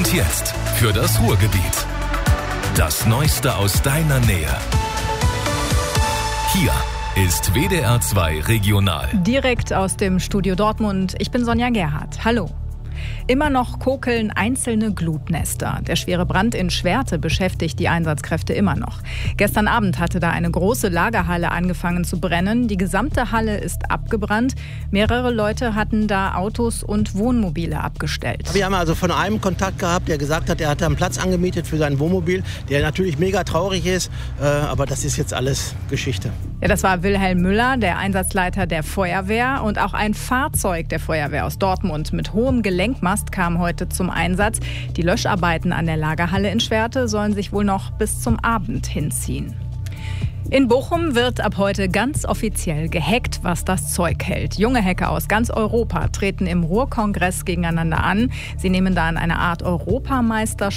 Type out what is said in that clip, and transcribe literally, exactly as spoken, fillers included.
Und jetzt für das Ruhrgebiet. Das Neueste aus deiner Nähe. Hier ist W D R zwei Regional. Direkt aus dem Studio Dortmund. Ich bin Sonja Gerhardt. Hallo. Immer noch kokeln einzelne Glutnester. Der schwere Brand in Schwerte beschäftigt die Einsatzkräfte immer noch. Gestern Abend hatte da eine große Lagerhalle angefangen zu brennen. Die gesamte Halle ist abgebrannt. Mehrere Leute hatten da Autos und Wohnmobile abgestellt. Wir haben also von einem Kontakt gehabt, der gesagt hat, er hat einen Platz angemietet für sein Wohnmobil, der natürlich mega traurig ist, äh, aber das ist jetzt alles Geschichte. Ja, das war Wilhelm Müller, der Einsatzleiter der Feuerwehr, und auch ein Fahrzeug der Feuerwehr aus Dortmund mit hohem Gelenkmast kam heute zum Einsatz. Die Löscharbeiten an der Lagerhalle in Schwerte sollen sich wohl noch bis zum Abend hinziehen. In Bochum wird ab heute ganz offiziell gehackt, was das Zeug hält. Junge Hacker aus ganz Europa treten im Ruhrkongress gegeneinander an. Sie nehmen da an einer Art Europameisterschaft